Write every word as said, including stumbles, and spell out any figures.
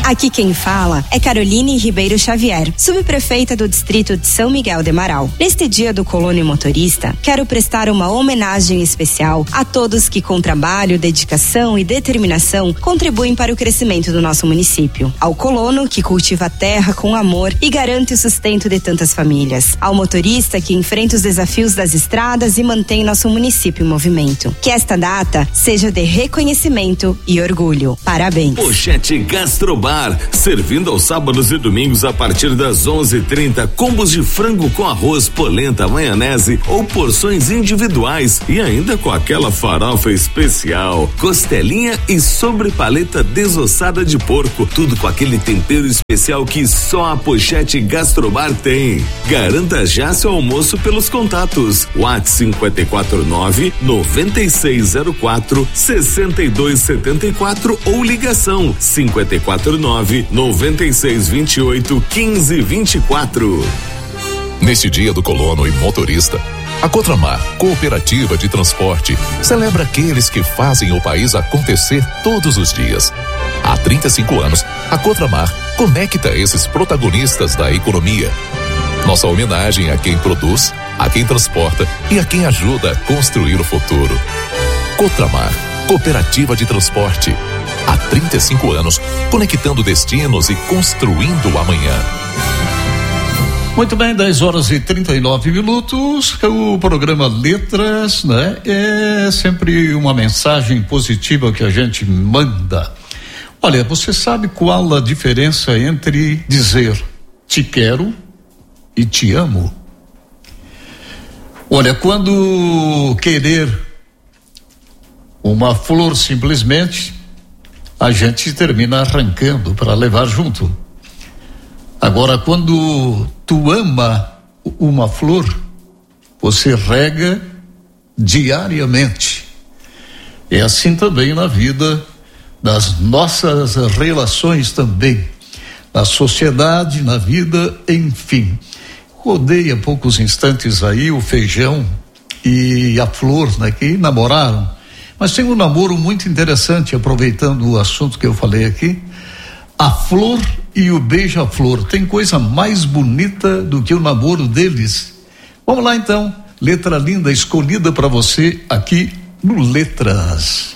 Aqui quem fala é Caroline Ribeiro Xavier, subprefeita do distrito de São Miguel de Marau. Neste dia do colono motorista, quero prestar uma homenagem especial a todos que com trabalho, dedicação e determinação contribuem para o crescimento do nosso município. Ao colono que cultiva a terra com amor e garante o sustento de tantas famílias. Ao motorista que enfrenta os desafios das estradas e mantém nosso município em movimento. Que esta data seja de reconhecimento e orgulho. Parabéns. Pochete Gastrobar, servindo aos sábados e domingos a partir das onze e trinta, combos de frango com arroz, polenta, maionese ou porções individuais e ainda com aquela farofa especial, costelinha e sobrepaleta desossada de porco, tudo com aquele tempero especial que só a Pochete Gastrobar tem. Garanta já seu almoço pelos contatos WhatsApp cinco quatro nove, nove seis zero quatro, seis dois sete quatro ou ligação cinco quatro nove, nove seis dois oito, um cinco dois quatro. Neste dia do colono e motorista, a Cotramar, Cooperativa de Transporte, celebra aqueles que fazem o país acontecer todos os dias. Há trinta e cinco anos, a Cotramar conecta esses protagonistas da economia. Nossa homenagem a quem produz, a quem transporta e a quem ajuda a construir o futuro. Cotramar, Cooperativa de Transporte. Há trinta e cinco anos, conectando destinos e construindo o amanhã. Muito bem, dez horas e trinta e nove minutos. O programa Letras, né? É sempre uma mensagem positiva que a gente manda. Olha, você sabe qual a diferença entre dizer te quero e te amo? Olha, quando querer uma flor simplesmente, a gente termina arrancando para levar junto. Agora, quando tu ama uma flor, você rega diariamente. É assim também na vida das nossas relações também, na sociedade, na vida, enfim. Rodei há poucos instantes aí o feijão e a flor, né, que namoraram. Mas tem um namoro muito interessante, aproveitando o assunto que eu falei aqui. A flor e o beija-flor. Tem coisa mais bonita do que o namoro deles? Vamos lá então. Letra linda escolhida para você aqui no Letras.